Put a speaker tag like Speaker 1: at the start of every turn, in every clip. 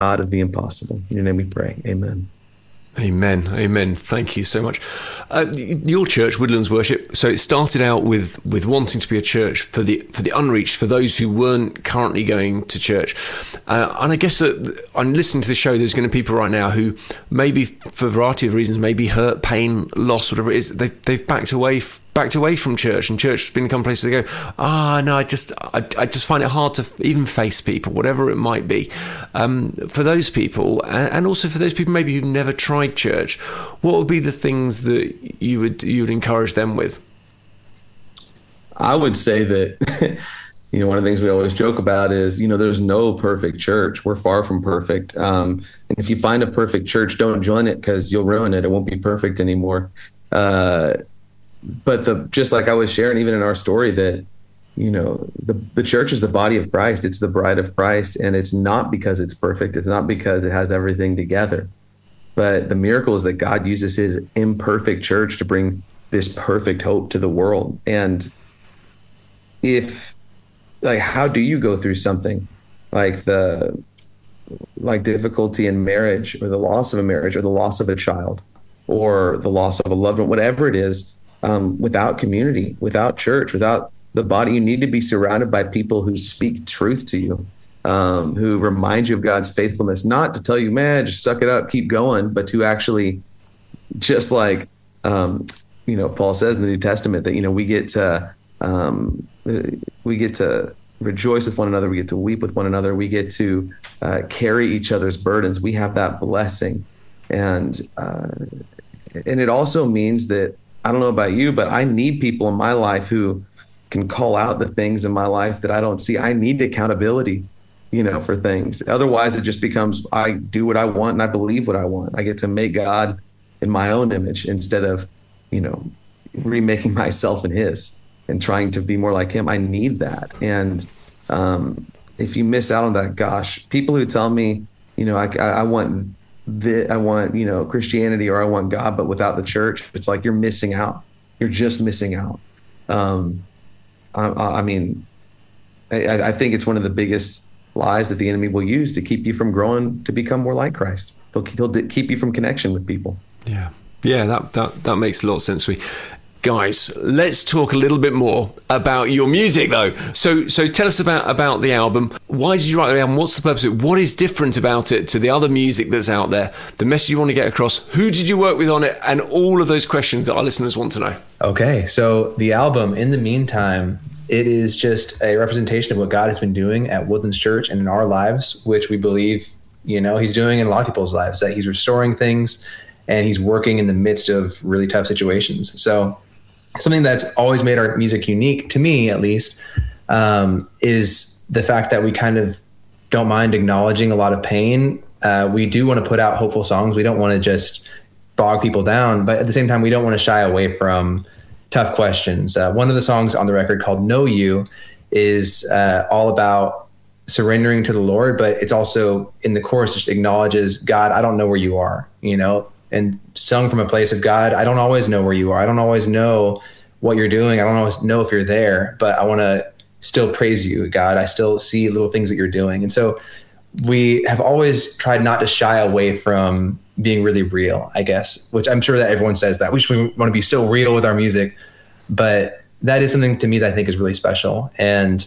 Speaker 1: of the impossible. In your name we pray. Amen.
Speaker 2: Amen. Amen. Thank you so much. Your church, Woodlands Worship, so it started out with wanting to be a church for the unreached, for those who weren't currently going to church. And I guess that I'm listening to the show, there's going to be people right now who maybe for a variety of reasons, maybe hurt, pain, loss, whatever it is, they've backed away from church, and church has become a place where they go, no, I just find it hard to even face people, whatever it might be. For those people, and also for those people maybe who've never tried church, what would be the things that you would encourage them with?
Speaker 1: I would say that, one of the things we always joke about is, there's no perfect church. We're far from perfect. And if you find a perfect church, don't join it because you'll ruin it. It won't be perfect anymore. But just like I was sharing, even in our story, that, the church is the body of Christ. It's the bride of Christ. And it's not because it's perfect. It's not because it has everything together. But the miracle is that God uses his imperfect church to bring this perfect hope to the world. And how do you go through something like difficulty in marriage, or the loss of a marriage, or the loss of a child, or the loss of a loved one, whatever it is, without community, without church, without the body? You need to be surrounded by people who speak truth to you, who remind you of God's faithfulness, not to tell you, man, just suck it up, keep going, but to actually, just like, Paul says in the New Testament, that, we get to rejoice with one another. We get to weep with one another. We get to carry each other's burdens. We have that blessing. And it also means that, I don't know about you, but I need people in my life who can call out the things in my life that I don't see. I need accountability, for things. Otherwise, it just becomes, I do what I want and I believe what I want. I get to make God in my own image instead of, remaking myself in his and trying to be more like him. I need that. And if you miss out on that, gosh, people who tell me, I want Christianity, or I want God, but without the church, it's like you're missing out. You're just missing out. I think it's one of the biggest lies that the enemy will use to keep you from growing to become more like Christ. He'll keep you from connection with people.
Speaker 2: Yeah, that makes a lot of sense to me. Guys, let's talk a little bit more about your music, though. So tell us about the album. Why did you write the album? What's the purpose of it? What is different about it to the other music that's out there? The message you want to get across? Who did you work with on it? And all of those questions that our listeners want to know.
Speaker 3: Okay, so the album, In the Meantime, it is just a representation of what God has been doing at Woodlands Church and in our lives, which we believe, he's doing in a lot of people's lives, that he's restoring things and he's working in the midst of really tough situations. So something that's always made our music unique, to me at least, is the fact that we kind of don't mind acknowledging a lot of pain. We do want to put out hopeful songs. We don't want to just bog people down, but at the same time, we don't want to shy away from tough questions. One of the songs on the record, called Know You, is all about surrendering to the Lord, but it's also, in the chorus, just acknowledges, God, I don't know where you are, and sung from a place of, God, I don't always know where you are. I don't always know what you're doing. I don't always know if you're there, but I want to still praise you, God. I still see little things that you're doing. And so we have always tried not to shy away from being really real, I guess, which I'm sure that everyone says that. We want to be so real with our music, but that is something to me that I think is really special. And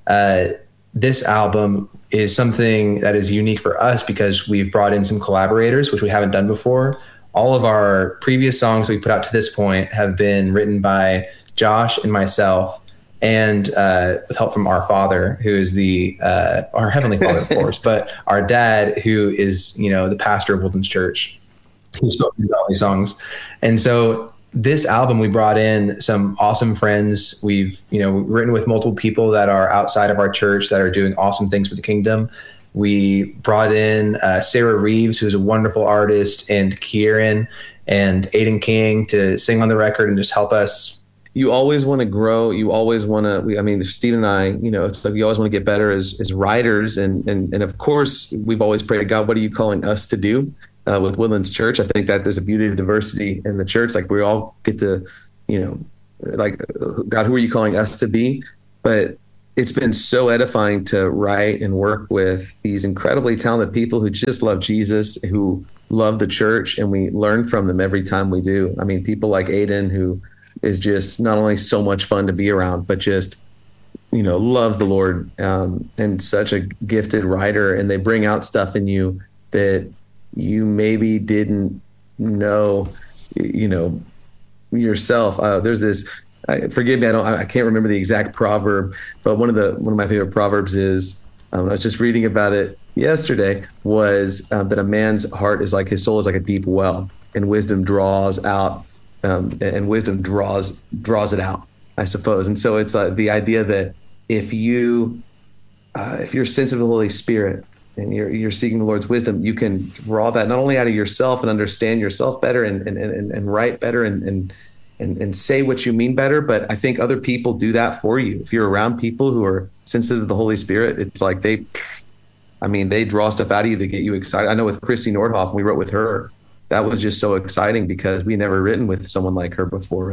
Speaker 3: this album is something that is unique for us because we've brought in some collaborators, which we haven't done before. All of our previous songs that we put out to this point have been written by Josh and myself, and with help from our Father, who is our Heavenly Father, of course, but our dad, who is, the pastor of Woodlands Church. He's spoken about these songs. And so this album, we brought in some awesome friends. We've, written with multiple people that are outside of our church that are doing awesome things for the kingdom. We brought in Sarah Reeves, who's a wonderful artist, and Kieran and Aiden King to sing on the record and just help us.
Speaker 1: You always want to grow. You always want to, Steve and I, it's like you always want to get better as writers. And of course, we've always prayed to God, what are you calling us to do with Woodlands Church? I think that there's a beauty of diversity in the church. Like we all get to, like, God, who are you calling us to be? But it's been so edifying to write and work with these incredibly talented people who just love Jesus, who love the church, and we learn from them every time we do. I mean, people like Aiden, who is just not only so much fun to be around, but just, loves the Lord, and such a gifted writer. And they bring out stuff in you that you maybe didn't know, yourself. There's this, forgive me, I can't remember the exact proverb, but one of my favorite proverbs is, I was just reading about it yesterday, was that a man's heart is like, his soul is like a deep well, and wisdom draws out, and wisdom draws it out, I suppose. And so it's the idea that if you're sensitive to the Holy Spirit and you're seeking the Lord's wisdom, you can draw that not only out of yourself and understand yourself better and write better and say what you mean better, but I think other people do that for you. If you're around people who are sensitive to the Holy Spirit, it's like they draw stuff out of you that get you excited. I know with Chrissy Nordhoff, we wrote with her. That was just so exciting because we never written with someone like her before.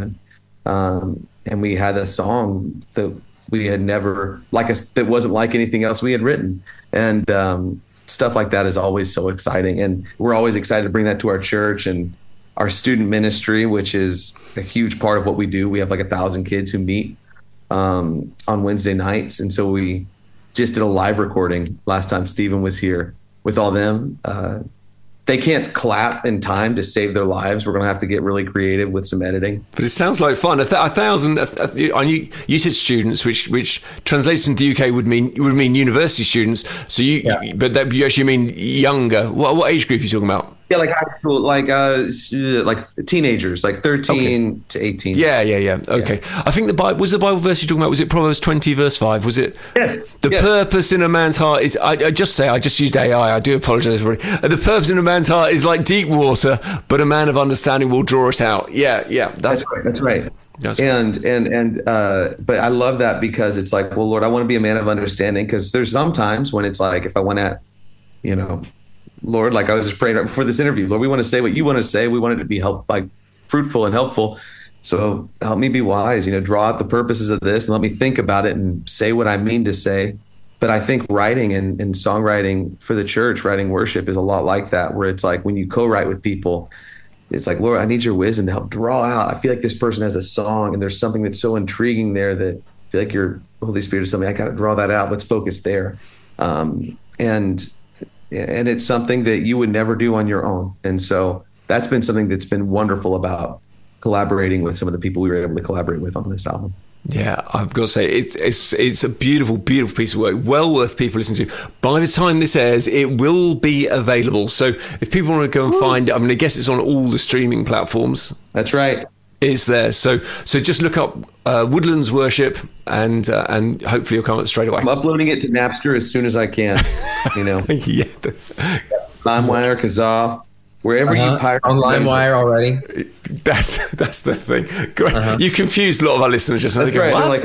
Speaker 1: And we had a song that we had never, that wasn't like anything else we had written. And stuff like that is always so exciting. And we're always excited to bring that to our church and our student ministry, which is a huge part of what we do. We have like 1,000 kids who meet on Wednesday nights. And so we just did a live recording last time Stephen was here with all them. They can't clap in time to save their lives. We're going to have to get really creative with some editing.
Speaker 2: But it sounds like fun. 1,000. You said students, which translated into the UK would mean university students. So but that you actually mean younger. What age group are you talking about?
Speaker 1: Yeah, like high school, like teenagers, like 13 to 18.
Speaker 2: Yeah. Okay. Yeah. I think the Bible verse you're talking about, was it Proverbs 20 verse 5? Was it?
Speaker 1: Yeah.
Speaker 2: The purpose in a man's heart is, I just used AI. I do apologize for it. The purpose in a man's heart is like deep water, but a man of understanding will draw it out. Yeah.
Speaker 1: That's right. But I love that because it's like, well, Lord, I want to be a man of understanding, because there's sometimes when it's like, if I went at, Lord, like I was just praying right before this interview, Lord, we want to say what you want to say. We want it to be fruitful and helpful. So help me be wise, draw out the purposes of this and let me think about it and say what I mean to say. But I think writing and songwriting for the church, writing worship, is a lot like that, where it's like when you co-write with people, it's like, Lord, I need your wisdom to help draw out. I feel like this person has a song and there's something that's so intriguing there that I feel like your Holy Spirit is something, I got to draw that out. Let's focus there. And it's something that you would never do on your own. And so that's been something that's been wonderful about collaborating with some of the people we were able to collaborate with on this album.
Speaker 2: Yeah, I've got to say, it's a beautiful, beautiful piece of work. Well worth people listening to. By the time this airs, it will be available. So if people want to go and find it, I guess it's on all the streaming platforms.
Speaker 1: That's right.
Speaker 2: It's there. So just look up Woodlands Worship and hopefully you'll come up straight away.
Speaker 1: I'm uploading it to Napster as soon as I can.
Speaker 2: Yeah.
Speaker 1: LimeWire, Kazaa, wherever you pirate.
Speaker 3: On LimeWire already.
Speaker 2: That's the thing. Great. You confused a lot of our listeners just now.
Speaker 1: Right. They're like,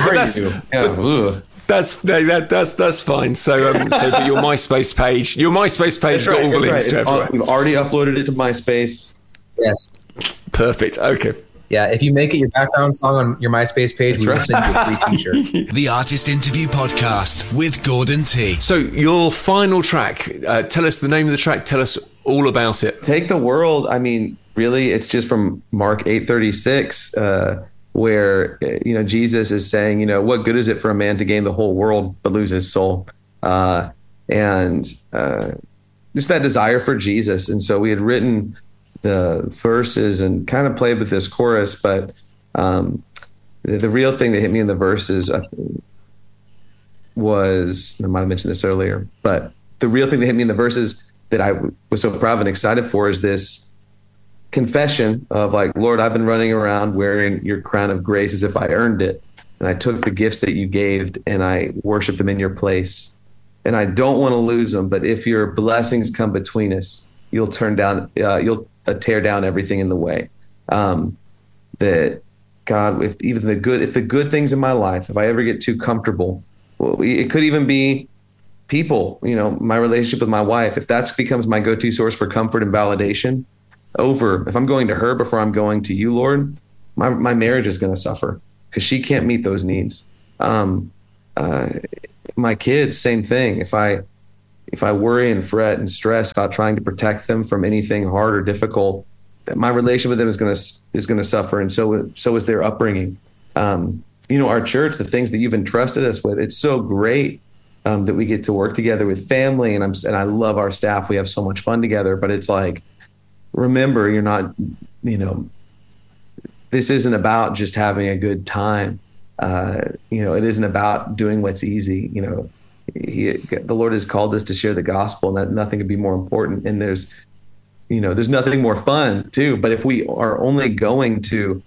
Speaker 2: that's fine. So but your MySpace page has got all the links to everywhere.
Speaker 1: We've already uploaded it to MySpace.
Speaker 3: Yes.
Speaker 2: Perfect. Okay.
Speaker 3: Yeah, if you make it your background song on your MySpace page, we will send you a free t-shirt.
Speaker 4: The Artist Interview Podcast with Gordon T.
Speaker 2: So your final track, tell us the name of the track, tell us all about it.
Speaker 1: Take the World. Really, it's just from Mark 8:36, where Jesus is saying, what good is it for a man to gain the whole world but lose his soul? And just that desire for Jesus. And so we had written the verses and kind of played with this chorus, but the real thing that hit me in the verses was, I might have mentioned this earlier, but the real thing that hit me in the verses that I was so proud and excited for is this confession of like, Lord, I've been running around wearing your crown of grace as if I earned it. And I took the gifts that you gave and I worship them in your place. And I don't want to lose them, but if your blessings come between us, you'll tear down everything in the way. That God, if the good things in my life, if I ever get too comfortable, it could even be people, my relationship with my wife, if that becomes my go-to source for comfort and validation if I'm going to her before I'm going to you, Lord, my marriage is going to suffer because she can't meet those needs. My kids, same thing. If I worry and fret and stress about trying to protect them from anything hard or difficult, my relation with them is going to suffer, and so is their upbringing. Our church, the things that you've entrusted us with, it's so great that we get to work together with family, and I love our staff. We have so much fun together. But it's like, remember, you're not, this isn't about just having a good time. It isn't about doing what's easy. The Lord has called us to share the gospel, and that nothing could be more important. And there's nothing more fun too. But if we are only going to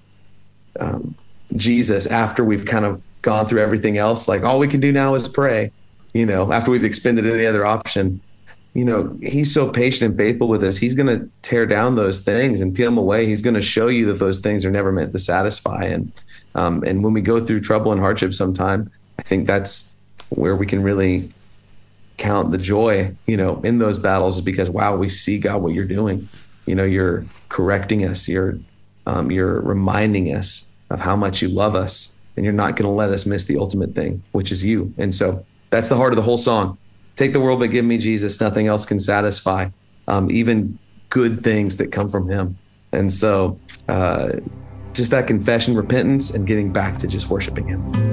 Speaker 1: Jesus after we've kind of gone through everything else, like all we can do now is pray, after we've expended any other option, he's so patient and faithful with us. He's going to tear down those things and peel them away. He's going to show you that those things are never meant to satisfy. And when we go through trouble and hardship sometime, I think that's where we can really count the joy, in those battles, is because, wow, we see, God, what you're doing. You're correcting us. You're reminding us of how much you love us, and you're not going to let us miss the ultimate thing, which is you. And so that's the heart of the whole song. Take the world, but give me Jesus. Nothing else can satisfy, even good things that come from him. And so just that confession, repentance, and getting back to just worshiping him.